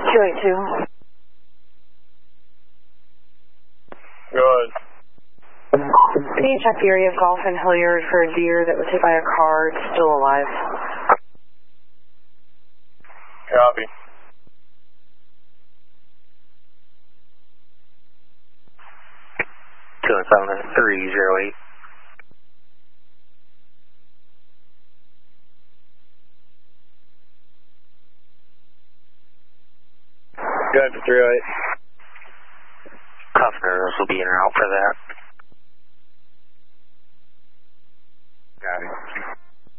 282. Go ahead. Can you check the area of Golf and Hilliard for a deer that was hit by a car? It's still alive. Copy. Two and 7-308. Go ahead for 308. Cuffners will be in route for that.